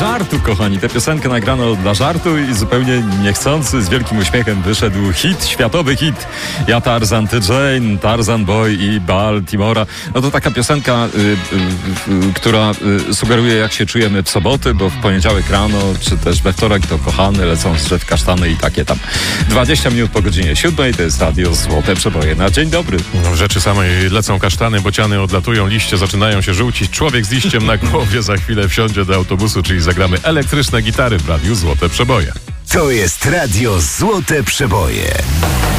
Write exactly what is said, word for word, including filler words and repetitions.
żartu, kochani. Tę piosenkę nagrano dla żartu i zupełnie niechcący, z wielkim uśmiechem wyszedł hit, światowy hit. Ja Tarzan, ty Jane, Tarzan Boy i Baltimora. No to taka piosenka, y, y, y, która y, sugeruje, jak się czujemy w soboty, bo w poniedziałek rano, czy też we wtorek to kochany, lecą z drzew kasztany i takie tam. dwadzieścia minut po godzinie siódmej, to jest radio Złote Przeboje na dzień dobry. No, w rzeczy samej lecą kasztany, bociany odlatują, liście zaczynają się żółcić, człowiek z liściem na głowie za chwilę wsiądzie do autobusu, czyli zagramy elektryczne gitary w radiu Złote Przeboje. To jest radio Złote Przeboje.